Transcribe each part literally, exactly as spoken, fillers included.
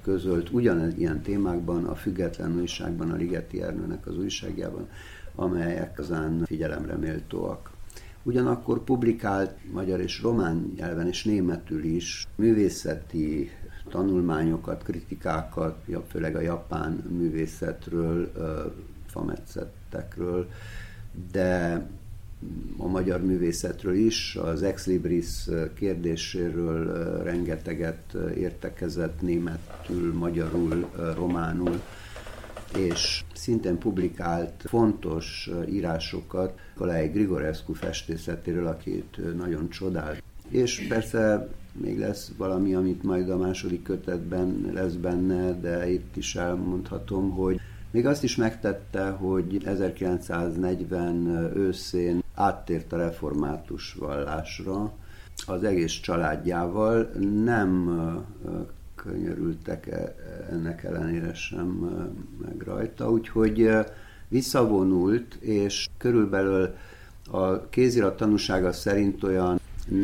közölt ugyanilyen témákban a Független Újságban, a Ligeti Ernőnek az újságjában, amelyek azán figyelemre méltóak. Ugyanakkor publikált magyar és román nyelven és németül is művészeti tanulmányokat, kritikákat, főleg a japán művészetről, fametszettekről, de a magyar művészetről is, az Ex Libris kérdéséről rengeteget értekezett németül, magyarul, románul, és szintén publikált fontos írásokat Nikolai Grigorescu festészetéről, akit nagyon csodált. És persze még lesz valami, amit majd a második kötetben lesz benne, de itt is elmondhatom, hogy még azt is megtette, hogy ezerkilencszáznegyven őszén áttért a református vallásra, az egész családjával, nem könyörültek ennek ellenére sem meg rajta, úgyhogy visszavonult, és körülbelül a kézirat tanúsága szerint olyan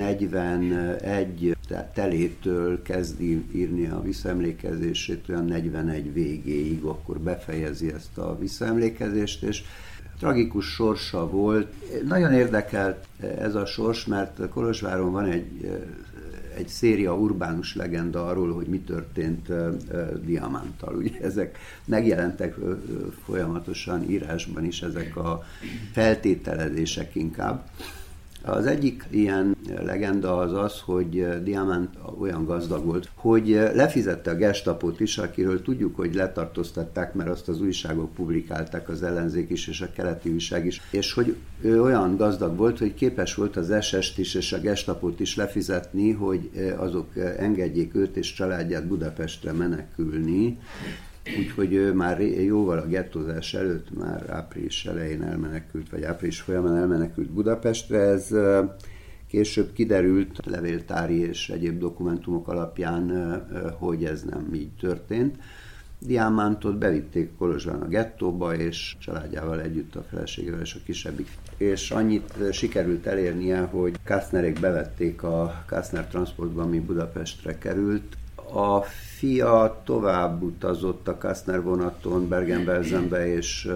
negyvenegy telétől kezdi írni a visszaemlékezését, olyan negyvenegy végéig, akkor befejezi ezt a visszaemlékezést, és tragikus sorsa volt. Nagyon érdekelt ez a sors, mert Kolozsváron van egy, egy széria urbánus legenda arról, hogy mi történt Diamanttal. Ugye ezek megjelentek folyamatosan írásban is, ezek a feltételezések inkább. Az egyik ilyen legenda az az, hogy Diamant olyan gazdag volt, hogy lefizette a Gestapót is, akiről tudjuk, hogy letartóztatták, mert azt az újságok publikálták, az Ellenzék is és a Keleti Újság is, és hogy ő olyan gazdag volt, hogy képes volt az es est is és a Gestapót is lefizetni, hogy azok engedjék őt és családját Budapestre menekülni. Úgyhogy ő már jóval a gettózás előtt, már április elején elmenekült, vagy április folyamán elmenekült Budapestre. Ez később kiderült levéltári és egyéb dokumentumok alapján, hogy ez nem így történt. Diamantot bevitték Kolozsván a gettóba, és családjával együtt, a feleségével és a kisebbik. És annyit sikerült elérnie, hogy Kastnerék bevették a Kastner transportba, ami Budapestre került. A fia tovább utazott a Kastner vonaton Bergen-Belsenbe, és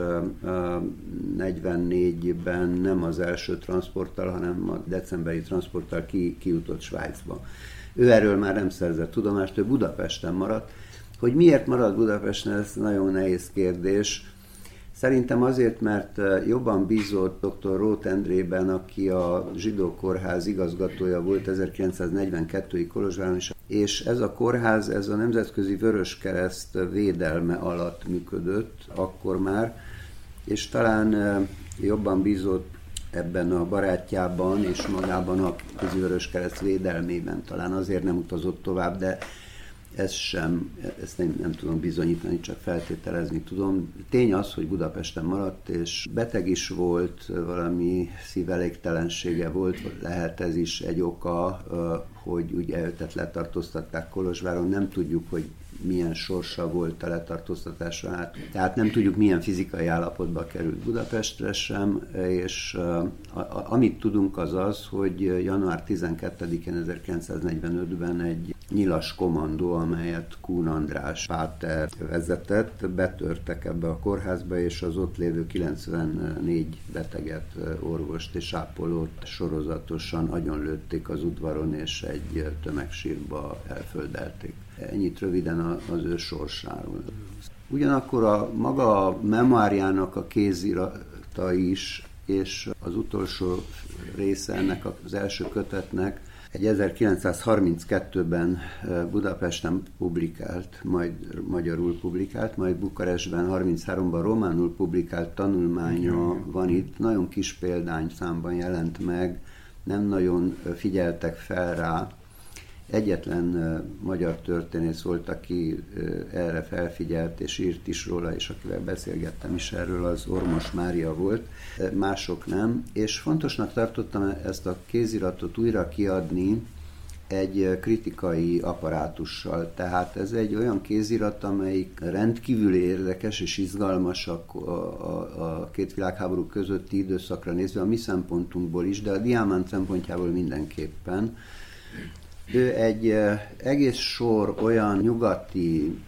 negyvennégyben nem az első transporttal, hanem a decemberi transporttal ki, kijutott Svájcba. Ő erről már nem szerzett tudomást, ő Budapesten maradt. Hogy miért maradt Budapesten, ez nagyon nehéz kérdés. Szerintem azért, mert jobban bízott dr. Róth Endrében, aki a Zsidó Kórház igazgatója volt ezerkilencszáznegyvenkettőig Kolozsváron is, és ez a kórház, ez a Nemzetközi Vöröskereszt védelme alatt működött akkor már, és talán jobban bízott ebben a barátjában és magában a Vöröskereszt védelmében, talán azért nem utazott tovább, de ez sem, ezt nem, nem tudom bizonyítani, csak feltételezni tudom. Tény az, hogy Budapesten maradt, és beteg is volt, valami szívelégtelensége volt, lehet ez is egy oka, hogy ugye őt letartóztatták Kolozsváron, nem tudjuk, hogy milyen sorsa volt a letartóztatásra át. Tehát nem tudjuk, milyen fizikai állapotba került Budapestre sem, és a, a, amit tudunk az az, hogy január tizenkettedikén ezerkilencszáznegyvenötben egy nyilas kommandó, amelyet Kuhn András páter vezetett, betörtek ebbe a kórházba, és az ott lévő kilencvennégy beteget, orvost és ápolót sorozatosan agyonlőtték az udvaron, és egy tömegsírba elföldelték. Ennyit röviden az ő sorsáról. Ugyanakkor a maga a memoárjának a kézirata is, és az utolsó része ennek az első kötetnek egy ezerkilencszázharminckettőben Budapesten publikált, majd magyarul publikált, majd Bukarestben harmincháromban románul publikált tanulmánya van itt. Nagyon kis példányszámban jelent meg, nem nagyon figyeltek fel rá. Egyetlen uh, magyar történész volt, aki uh, erre felfigyelt, és írt is róla, és akivel beszélgettem is erről, az Ormos Mária volt, uh, mások nem. És fontosnak tartottam ezt a kéziratot újra kiadni egy uh, kritikai apparátussal. Tehát ez egy olyan kézirat, amelyik rendkívül érdekes és izgalmas a, a, a két világháború közötti időszakra nézve, a mi szempontunkból is, de a Diamant szempontjából mindenképpen. Ő egy egész sor olyan nyugati